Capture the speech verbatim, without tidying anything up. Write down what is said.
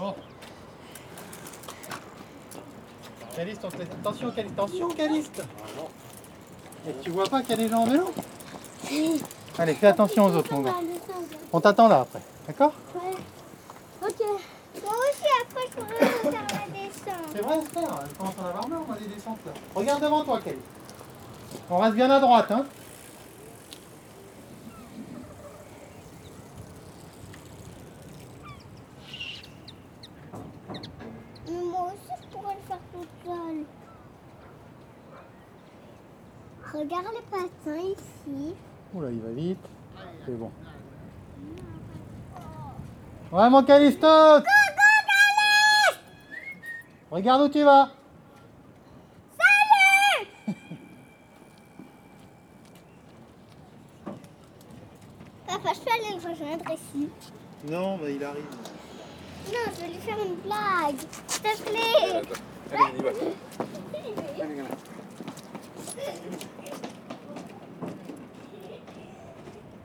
Bon. Caliste, on te laisse. Attention, Caliste. Attention, Caliste. Et tu vois pas qu'il y a des gens en vélo? Allez, fais attention aux autres, mon gars. On t'attend là après, d'accord? Ouais. Ok. Moi aussi, après, je pourrais faire la descente. C'est vrai, frère, il commence à en avoir marre, on a des descentes là. Regarde devant toi, Caliste. On reste bien à droite, hein. Mais moi aussi, je pourrais le faire toute seule. Regarde les patins ici. Oula, il va vite. C'est bon. Ouais, mon Caliste. Coucou, Caliste! Regarde où tu vas. Salut! Papa, je peux aller le rejoindre ici. Non, mais il arrive. Non, je vais lui faire une blague. S'il te plaît. Allez, on y va.